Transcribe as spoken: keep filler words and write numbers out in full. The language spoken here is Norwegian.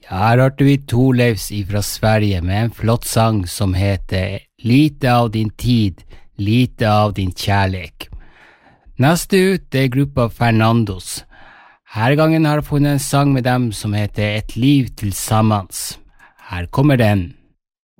Her hørte vi Thorleifs ifra Sverige med en flott sang som heter Lite av din tid, lite av din kjærlek. Neste ut er gruppa Fernandos. Her gangen har jeg funnet en sang med dem som heter Et liv til sammans. Her kommer den.